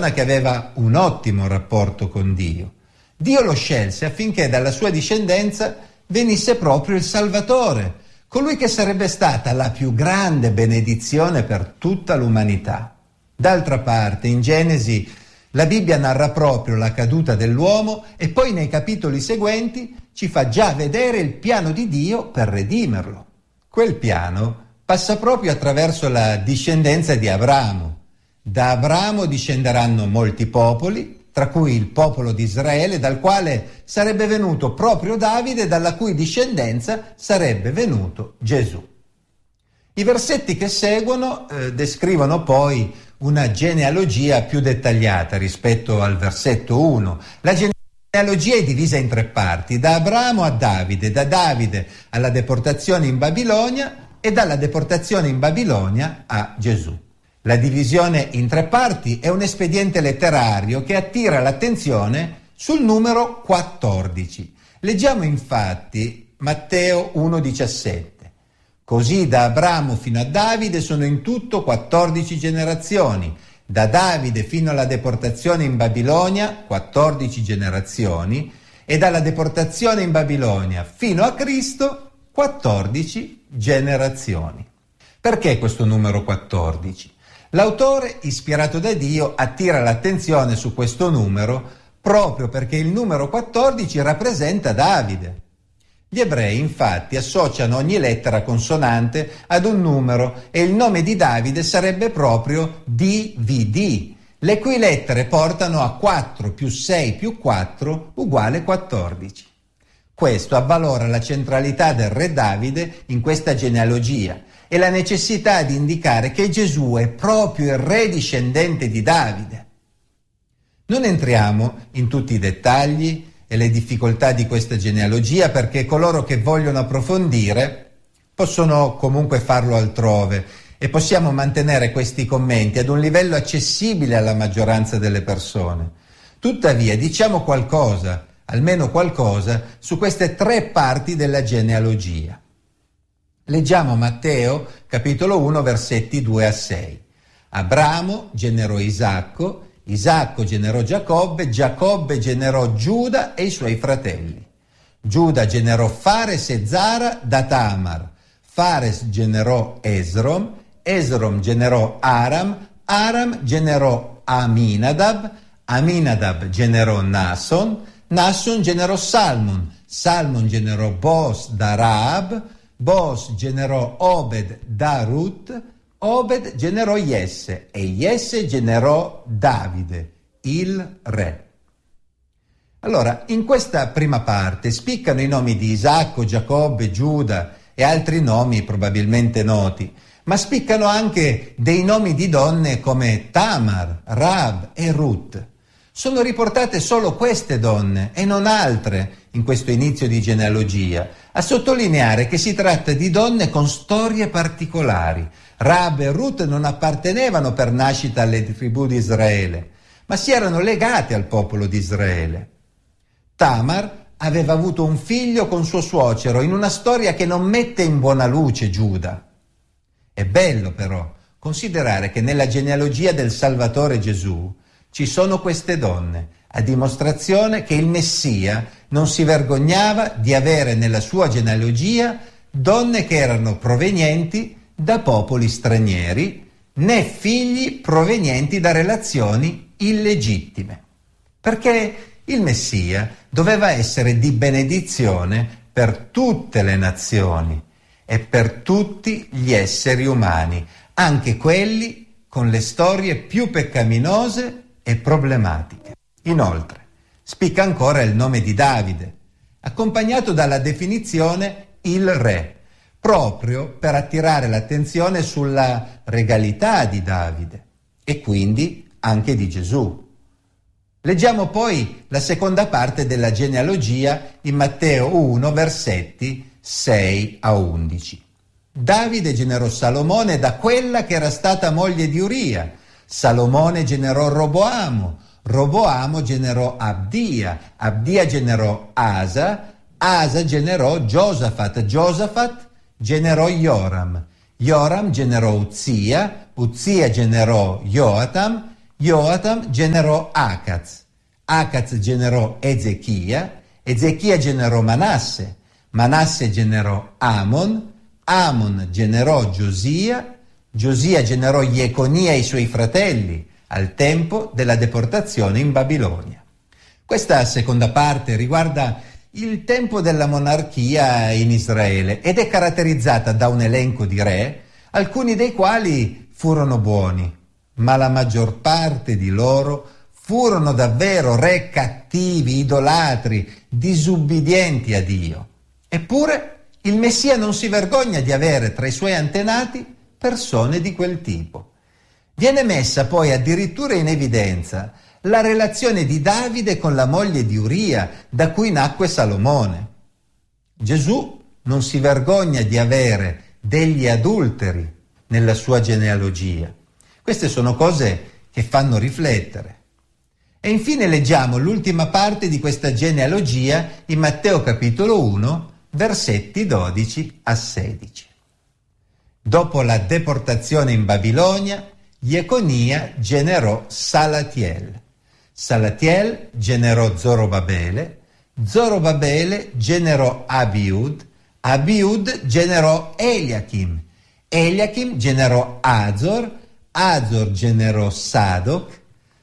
persona che aveva un ottimo rapporto con Dio. Dio lo scelse affinché dalla sua discendenza venisse proprio il Salvatore, colui che sarebbe stata la più grande benedizione per tutta l'umanità. D'altra parte, in Genesi, la Bibbia narra proprio la caduta dell'uomo e poi nei capitoli seguenti ci fa già vedere il piano di Dio per redimerlo. Quel piano passa proprio attraverso la discendenza di Abramo. Da Abramo discenderanno molti popoli, tra cui il popolo di Israele, dal quale sarebbe venuto proprio Davide, dalla cui discendenza sarebbe venuto Gesù. I versetti che seguono descrivono poi una genealogia più dettagliata rispetto al versetto 1. La genealogia è divisa in 3 parti, da Abramo a Davide, da Davide alla deportazione in Babilonia e dalla deportazione in Babilonia a Gesù. La divisione in 3 parti è un espediente letterario che attira l'attenzione sul numero 14. Leggiamo infatti Matteo 1,17. Così da Abramo fino a Davide sono in tutto 14 generazioni, da Davide fino alla deportazione in Babilonia 14 generazioni e dalla deportazione in Babilonia fino a Cristo 14 generazioni. Perché questo numero 14? L'autore, ispirato da Dio, attira l'attenzione su questo numero proprio perché il numero 14 rappresenta Davide. Gli ebrei infatti associano ogni lettera consonante ad un numero e il nome di Davide sarebbe proprio DVD, le cui lettere portano a 4 più 6 più 4 uguale 14. Questo avvalora la centralità del re Davide in questa genealogia e la necessità di indicare che Gesù è proprio il re discendente di Davide. Non entriamo in tutti i dettagli e le difficoltà di questa genealogia perché coloro che vogliono approfondire possono comunque farlo altrove e possiamo mantenere questi commenti ad un livello accessibile alla maggioranza delle persone. Tuttavia diciamo qualcosa, almeno qualcosa, su queste 3 parti della genealogia. Leggiamo Matteo, capitolo 1, versetti 2 a 6. Abramo generò Isacco, Isacco generò Giacobbe, Giacobbe generò Giuda e i suoi fratelli. Giuda generò Fares e Zara da Tamar, Fares generò Esrom, Esrom generò Aram, Aram generò Aminadab, Aminadab generò Nason, Nason generò Salmon, Salmon generò Boaz da Raab, Boaz generò Obed da Ruth, Obed generò Jesse e Jesse generò Davide, il re. Allora, in questa prima parte spiccano i nomi di Isacco, Giacobbe, Giuda e altri nomi probabilmente noti, ma spiccano anche dei nomi di donne come Tamar, Raab e Ruth. Sono riportate solo queste donne e non altre in questo inizio di genealogia, a sottolineare che si tratta di donne con storie particolari. Raab e Ruth non appartenevano per nascita alle tribù di Israele, ma si erano legate al popolo di Israele. Tamar aveva avuto un figlio con suo suocero in una storia che non mette in buona luce Giuda. È bello però considerare che nella genealogia del Salvatore Gesù ci sono queste donne, a dimostrazione che il Messia non si vergognava di avere nella sua genealogia donne che erano provenienti da popoli stranieri, né figli provenienti da relazioni illegittime. Perché il Messia doveva essere di benedizione per tutte le nazioni e per tutti gli esseri umani, anche quelli con le storie più peccaminose e problematiche. Inoltre, spicca ancora il nome di Davide, accompagnato dalla definizione il re, proprio per attirare l'attenzione sulla regalità di Davide e quindi anche di Gesù. Leggiamo poi la seconda parte della genealogia in Matteo 1, versetti 6 a 11. Davide generò Salomone da quella che era stata moglie di Uria. Salomone generò Roboamo, Roboamo generò Abdia, Abdia generò Asa, Asa generò Giosafat, Giosafat generò Joram, Joram generò Uzia, Uzia generò Joatam, Joatam generò Acaz, Acaz generò Ezechia, Ezechia generò Manasse, Manasse generò Amon, Amon generò Giosia, Giosia generò Jeconia e i suoi fratelli al tempo della deportazione in Babilonia. Questa seconda parte riguarda il tempo della monarchia in Israele ed è caratterizzata da un elenco di re, alcuni dei quali furono buoni, ma la maggior parte di loro furono davvero re cattivi, idolatri, disubbidienti a Dio. Eppure il Messia non si vergogna di avere tra i suoi antenati persone di quel tipo. Viene messa poi addirittura in evidenza la relazione di Davide con la moglie di Uria, da cui nacque Salomone. Gesù non si vergogna di avere degli adulteri nella sua genealogia. Queste sono cose che fanno riflettere. E infine leggiamo l'ultima parte di questa genealogia in Matteo capitolo 1, versetti 12 a 16. Dopo la deportazione in Babilonia, Jeconia generò Salatiel. Salatiel generò Zorobabele, Zorobabele generò Abiud, Abiud generò Eliachim, Eliachim generò Azor, Azor generò Sadoc,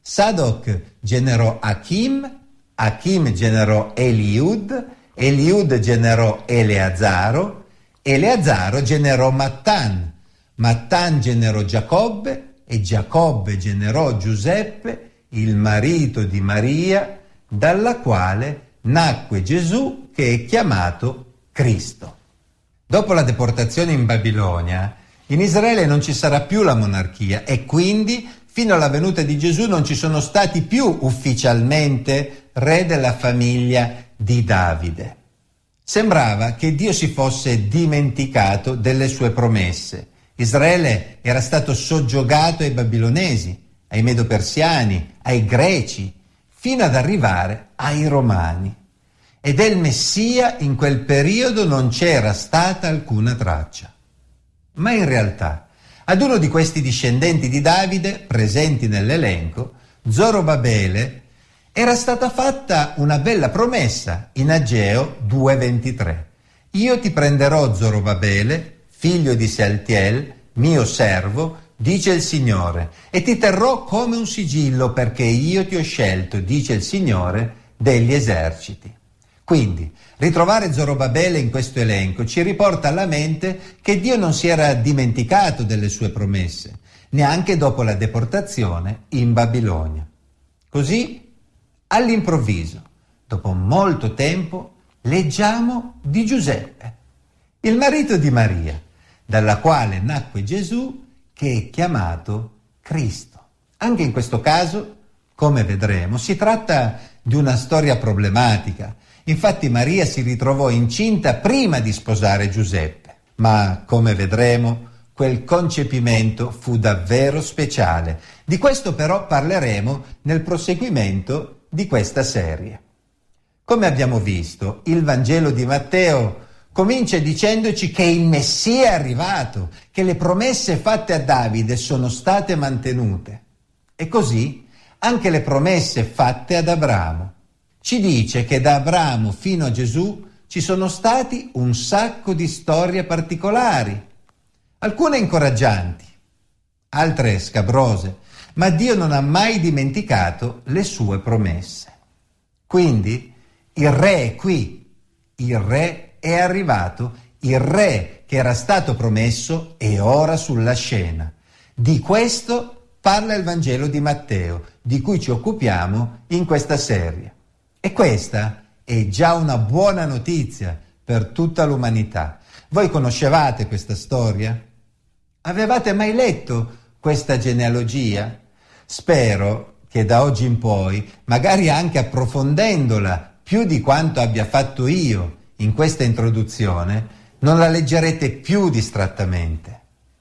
Sadoc generò Achim, Achim generò Eliud, Eliud generò Eleazaro, Eleazaro generò Mattan, Mattan generò Giacobbe e Giacobbe generò Giuseppe, il marito di Maria, dalla quale nacque Gesù, che è chiamato Cristo. Dopo la deportazione in Babilonia, in Israele non ci sarà più la monarchia e quindi fino alla venuta di Gesù non ci sono stati più ufficialmente re della famiglia di Davide. Sembrava che Dio si fosse dimenticato delle sue promesse. Israele era stato soggiogato ai babilonesi, ai medo-persiani, ai greci, fino ad arrivare ai romani. E del Messia in quel periodo non c'era stata alcuna traccia. Ma in realtà, ad uno di questi discendenti di Davide, presenti nell'elenco, Zorobabele, era stata fatta una bella promessa in Ageo 2,23. Io ti prenderò Zorobabele, figlio di Sealtiel, mio servo, dice il Signore, e ti terrò come un sigillo perché io ti ho scelto, dice il Signore degli eserciti. Quindi, ritrovare Zorobabele in questo elenco ci riporta alla mente che Dio non si era dimenticato delle sue promesse, neanche dopo la deportazione in Babilonia. Così, all'improvviso, dopo molto tempo, leggiamo di Giuseppe, il marito di Maria, dalla quale nacque Gesù, che è chiamato Cristo. Anche in questo caso, come vedremo, si tratta di una storia problematica. Infatti Maria si ritrovò incinta prima di sposare Giuseppe, ma come vedremo quel concepimento fu davvero speciale. Di questo però parleremo nel proseguimento di questa serie. Come abbiamo visto, il Vangelo di Matteo comincia dicendoci che il Messia è arrivato, che le promesse fatte a Davide sono state mantenute. E così anche le promesse fatte ad Abramo. Ci dice che da Abramo fino a Gesù ci sono stati un sacco di storie particolari, alcune incoraggianti, altre scabrose, ma Dio non ha mai dimenticato le sue promesse. Quindi il re è qui, il re è arrivato, il re che era stato promesso è ora sulla scena. Di questo parla il Vangelo di Matteo, di cui ci occupiamo in questa serie. E questa è già una buona notizia per tutta l'umanità. Voi conoscevate questa storia? Avevate mai letto questa genealogia? Spero che da oggi in poi, magari anche approfondendola più di quanto abbia fatto io in questa introduzione, non la leggerete più distrattamente.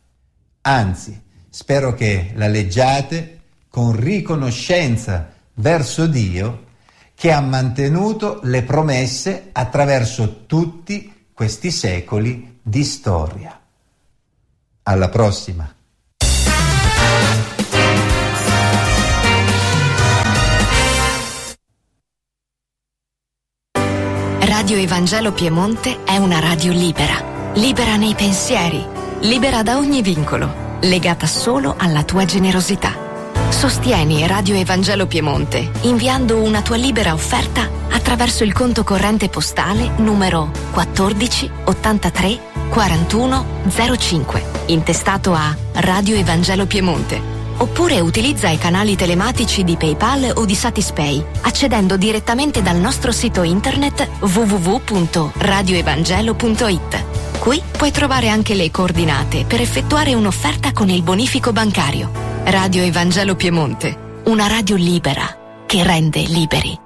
Anzi, spero che la leggiate con riconoscenza verso Dio, che ha mantenuto le promesse attraverso tutti questi secoli di storia. Alla prossima! Radio Evangelo Piemonte è una radio libera, libera nei pensieri, libera da ogni vincolo, legata solo alla tua generosità. Sostieni Radio Evangelo Piemonte inviando una tua libera offerta attraverso il conto corrente postale numero 14 83 41 05, intestato a Radio Evangelo Piemonte. Oppure utilizza i canali telematici di PayPal o di Satispay, accedendo direttamente dal nostro sito internet www.radioevangelo.it. Qui puoi trovare anche le coordinate per effettuare un'offerta con il bonifico bancario. Radio Evangelo Piemonte, una radio libera che rende liberi.